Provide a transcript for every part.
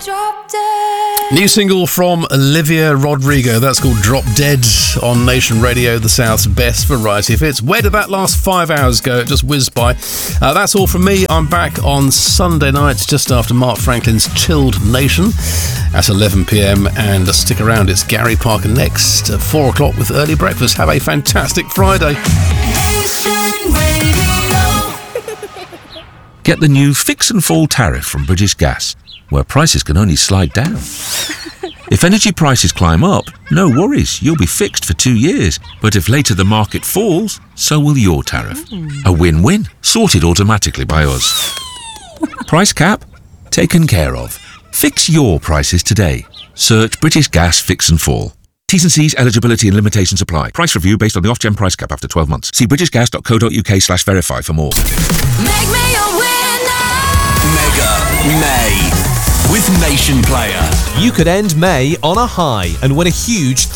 Drop Dead. New single from Olivia Rodrigo. That's called Drop Dead on Nation Radio, the South's best variety of hits. Where did that last 5 hours go? It just whizzed by. That's all from me. I'm back on Sunday nights just after Mark Franklin's Chilled Nation at 11 p.m. And stick around, it's Gary Parker next at 4 o'clock with Early Breakfast. Have a fantastic Friday. Nation Radio. Get the new Fix and Fall tariff from British Gas, where prices can only slide down. If energy prices climb up, no worries, you'll be fixed for 2 years. But if later the market falls, so will your tariff. A win-win, sorted automatically by us. Price cap? Taken care of. Fix your prices today. Search British Gas Fix and Fall. T's and C's, eligibility and limitations apply. Price review based on the Ofgem price cap after 12 months. See britishgas.co.uk/verify for more. Make me a winner. Mega May with Nation Player. You could end May on a high and win a huge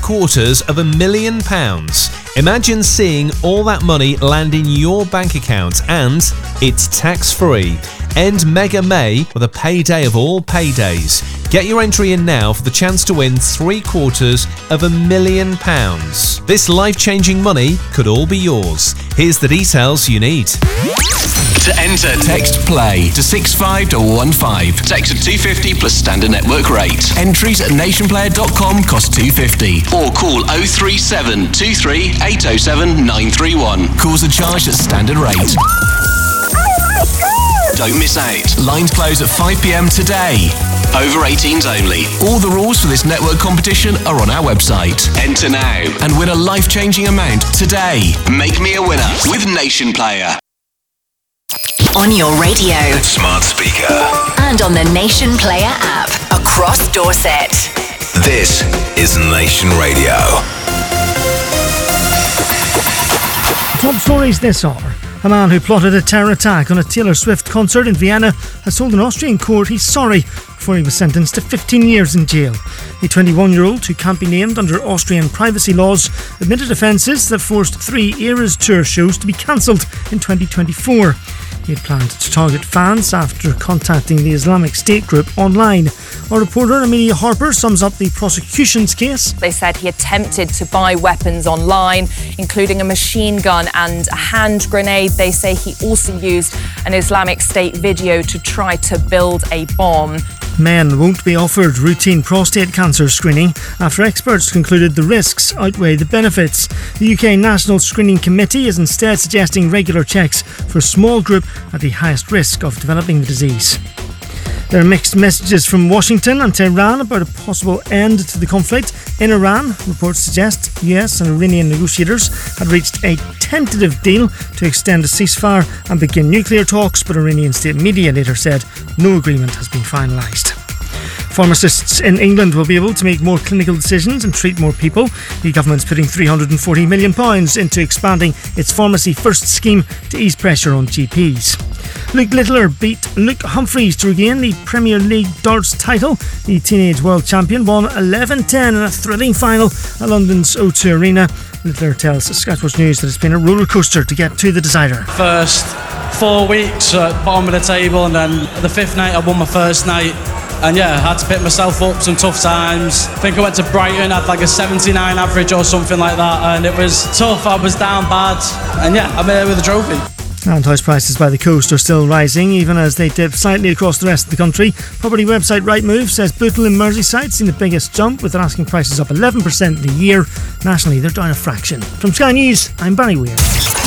£750,000. Imagine seeing all that money land in your bank account, and it's tax-free. End Mega May with a payday of all paydays. Get your entry in now for the chance to win £750,000. This life-changing money could all be yours. Here's the details you need. To enter, text PLAY to 65215. Text at 250 plus standard network rate. Entries at nationplayer.com cost $2.50. Or call 037 23 807 931. Calls are charged at standard rate. Don't miss out. Lines close at 5 p.m. today. Over 18s only. All the rules for this network competition are on our website. Enter now and win a life-changing amount today. Make me a winner with Nation Player. On your radio, Smart speaker. and on the Nation Player app. Across Dorset. This is Nation Radio. Top stories this hour. A man who plotted a terror attack on a Taylor Swift concert in Vienna has told an Austrian court he's sorry before he was sentenced to 15 years in jail. The 21-year-old, who can't be named under Austrian privacy laws, admitted offences that forced 3 Eras Tour shows to be cancelled in 2024. He had planned to target fans after contacting the Islamic State group online. Our reporter Amelia Harper sums up the prosecution's case. They said he attempted to buy weapons online, including a machine gun and a hand grenade. They say he also used an Islamic State video to try to build a bomb. Men won't be offered routine prostate cancer screening after experts concluded the risks outweigh the benefits. The UK National Screening Committee is instead suggesting regular checks for a small group at the highest risk of developing the disease. There are mixed messages from Washington and Tehran about a possible end to the conflict in Iran. Reports suggest US and Iranian negotiators had reached a tentative deal to extend a ceasefire and begin nuclear talks, but Iranian state media later said no agreement has been finalised. Pharmacists in England will be able to make more clinical decisions and treat more people. The government's putting £340 million into expanding its Pharmacy First scheme to ease pressure on GPs. Luke Littler beat Luke Humphreys to regain the Premier League darts title. The teenage world champion won 11-10 in a thrilling final at London's O2 Arena. Littler tells Sky Sports News that it's been a roller coaster to get to the decider. First 4 weeks at bottom of the table, and then the 5th night I won my first night. And yeah, I had to pick myself up some tough times. I think I went to Brighton, had like a 79 average or something like that, and it was tough. I was down bad, and yeah, I'm here with a trophy. And house prices by the coast are still rising, even as they dip slightly across the rest of the country. Property website Rightmove says Bootle in Merseyside seen the biggest jump, with their asking prices up 11% in the year. Nationally, they're down a fraction. From Sky News, I'm Barry Weir.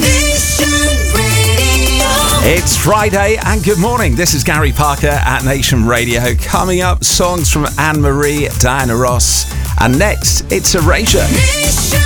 It's Friday and good morning. This is Gary Parker at Nation Radio. Coming up, songs from Anne-Marie, Diana Ross. And next, it's Erasure.